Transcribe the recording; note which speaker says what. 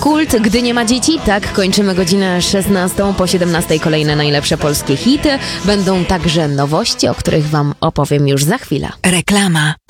Speaker 1: Kult, gdy nie ma dzieci. Tak, kończymy godzinę 16. Po 17 kolejne najlepsze polskie hity. Będą także nowości, o których wam opowiem już za chwilę.
Speaker 2: Reklama.